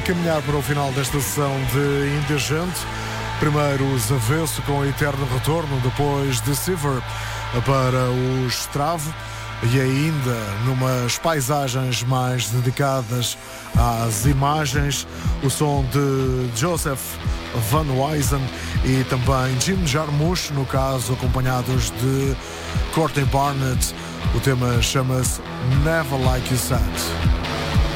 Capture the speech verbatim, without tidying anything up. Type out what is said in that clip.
caminhar para o final desta sessão de Indigente. Primeiro os Avesso com o Eterno Retorno, depois Deceiver para o Estravo e ainda numas paisagens mais dedicadas às imagens, o som de Joseph Van Wysen e também Jim Jarmusch, no caso acompanhados de Courtney Barnett. O tema chama-se Never Like You Said.